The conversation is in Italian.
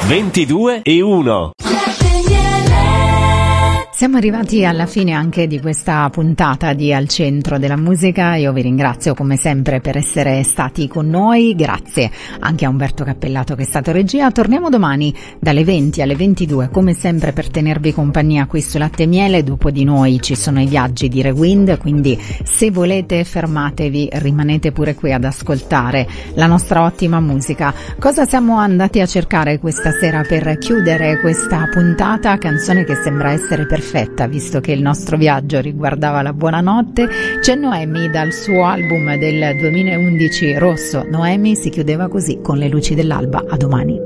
22:01. Siamo arrivati alla fine anche di questa puntata di Al Centro della Musica. Io vi ringrazio come sempre per essere stati con noi, grazie anche a Umberto Cappellato che è stato regia. Torniamo domani dalle 20 alle 22 come sempre per tenervi compagnia qui su Latte e Miele. Dopo di noi ci sono i viaggi di Rewind, quindi se volete fermatevi, rimanete pure qui ad ascoltare la nostra ottima musica. Cosa siamo andati a cercare questa sera per chiudere questa puntata? Canzone che sembra essere perfetta visto che il nostro viaggio riguardava la buonanotte. C'è Noemi dal suo album del 2011 Rosso. Noemi si chiudeva così, con le luci dell'alba. A domani.